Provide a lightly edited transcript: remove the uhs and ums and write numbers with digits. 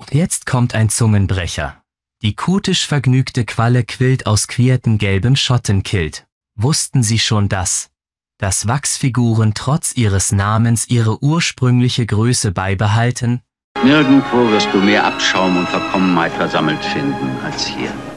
Jetzt kommt ein Zungenbrecher. Die kutisch vergnügte Qualle quillt aus quierten gelbem Schottenkilt. Wussten Sie schon das Wachsfiguren trotz ihres Namens ihre ursprüngliche Größe beibehalten? Nirgendwo wirst du mehr Abschaum und Verkommenheit versammelt finden als hier.